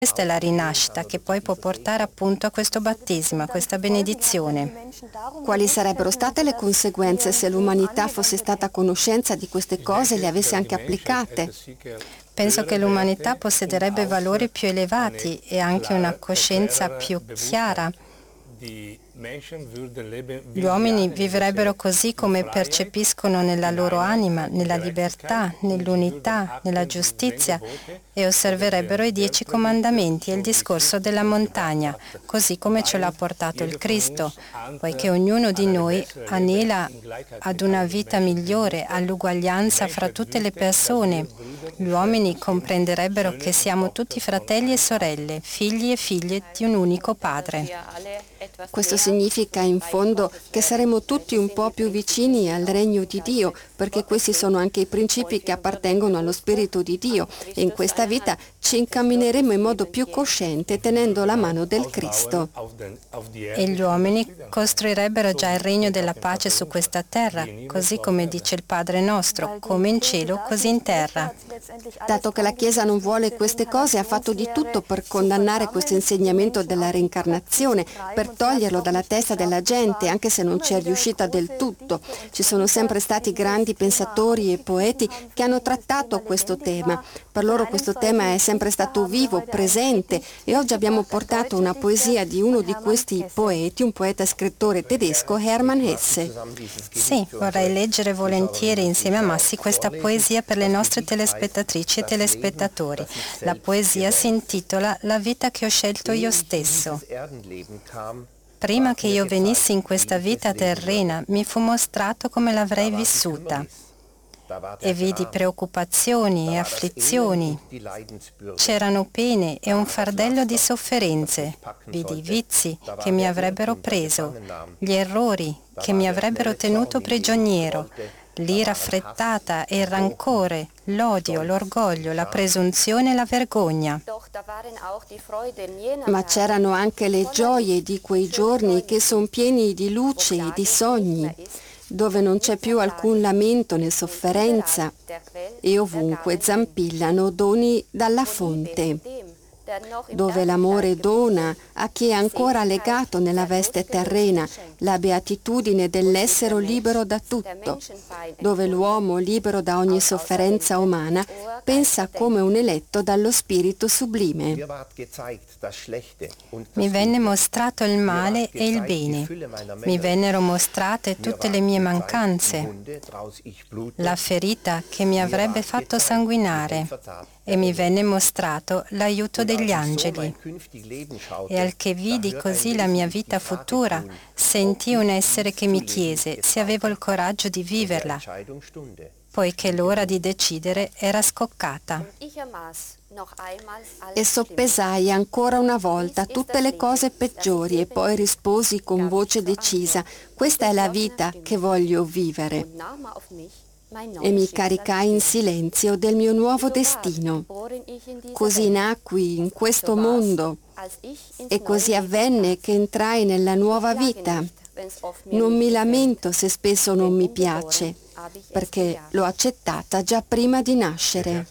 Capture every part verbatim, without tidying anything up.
Questa è la rinascita che poi può portare appunto a questo battesimo, a questa benedizione. Quali sarebbero state le conseguenze se l'umanità fosse stata a conoscenza di queste cose e le avesse anche applicate? Penso che l'umanità possederebbe valori più elevati e anche una coscienza più chiara. Gli uomini vivrebbero così come percepiscono nella loro anima, nella libertà, nell'unità, nella giustizia e osserverebbero i dieci comandamenti e il discorso della montagna, così come ce l'ha portato il Cristo, poiché ognuno di noi anela ad una vita migliore, all'uguaglianza fra tutte le persone. Gli uomini comprenderebbero che siamo tutti fratelli e sorelle, figli e figlie di un unico Padre. Questo significa in fondo che saremo tutti un po' più vicini al regno di Dio, perché questi sono anche i principi che appartengono allo Spirito di Dio e in questa vita ci incammineremo in modo più cosciente tenendo la mano del Cristo. E gli uomini costruirebbero già il regno della pace su questa terra, così come dice il Padre nostro, come in cielo, così in terra. Dato che la Chiesa non vuole queste cose, ha fatto di tutto per condannare questo insegnamento della reincarnazione, per toglierlo dalla testa della gente, anche se non ci è riuscita del tutto. Ci sono sempre stati grandi pensatori e poeti che hanno trattato questo tema. Per loro questo tema è sempre stato vivo, presente, e oggi abbiamo portato una poesia di uno di questi poeti, un poeta e scrittore tedesco, Hermann Hesse. Sì, vorrei leggere volentieri insieme a Massi questa poesia per le nostre telespettatrici e telespettatori. La poesia si intitola La vita che ho scelto io stesso. Prima che io venissi in questa vita terrena, mi fu mostrato come l'avrei vissuta. E vidi preoccupazioni e afflizioni. C'erano pene e un fardello di sofferenze. Vidi i vizi che mi avrebbero preso, gli errori che mi avrebbero tenuto prigioniero, l'ira affrettata e il rancore, l'odio, l'orgoglio, la presunzione e la vergogna. Ma c'erano anche le gioie di quei giorni che sono pieni di luce e di sogni, dove non c'è più alcun lamento né sofferenza e ovunque zampillano doni dalla fonte, dove l'amore dona a chi è ancora legato nella veste terrena la beatitudine dell'essere libero da tutto, dove l'uomo libero da ogni sofferenza umana pensa come un eletto dallo spirito sublime. Mi venne mostrato il male e il bene, mi vennero mostrate tutte le mie mancanze, la ferita che mi avrebbe fatto sanguinare, e mi venne mostrato l'aiuto degli angeli. E al che vidi così la mia vita futura, sentii un essere che mi chiese se avevo il coraggio di viverla, poiché l'ora di decidere era scoccata. E soppesai ancora una volta tutte le cose peggiori e poi risposi con voce decisa: questa è la vita che voglio vivere. E mi caricai in silenzio del mio nuovo destino. Così nacqui in questo mondo e così avvenne che entrai nella nuova vita. Non mi lamento se spesso non mi piace, perché l'ho accettata già prima di nascere.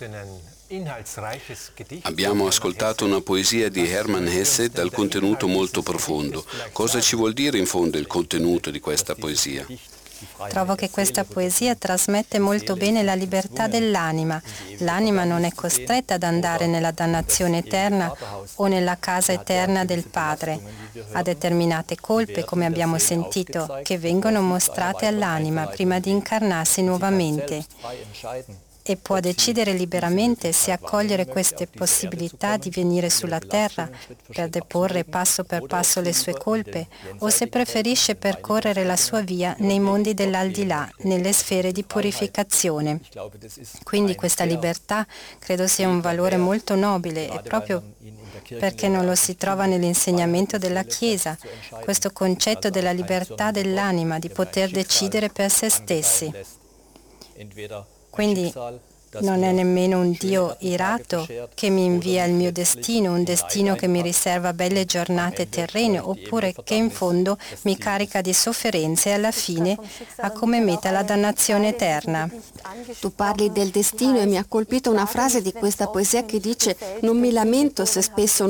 Abbiamo ascoltato una poesia di Hermann Hesse dal contenuto molto profondo. Cosa ci vuol dire in fondo il contenuto di questa poesia? Trovo che questa poesia trasmette molto bene la libertà dell'anima. L'anima non è costretta ad andare nella dannazione eterna o nella casa eterna del Padre. Ha determinate colpe, come abbiamo sentito, che vengono mostrate all'anima prima di incarnarsi nuovamente. E può decidere liberamente se accogliere queste possibilità di venire sulla terra per deporre passo per passo le sue colpe o se preferisce percorrere la sua via nei mondi dell'aldilà, nelle sfere di purificazione. Quindi questa libertà credo sia un valore molto nobile e proprio perché non lo si trova nell'insegnamento della Chiesa, questo concetto della libertà dell'anima, di poter decidere per se stessi. Quindi Non è nemmeno un Dio irato che mi invia il mio destino, un destino che mi riserva belle giornate terrene, oppure che in fondo mi carica di sofferenze e alla fine ha come meta la dannazione eterna. Tu parli del destino e mi ha colpito una frase di questa poesia che dice: non mi lamento se spesso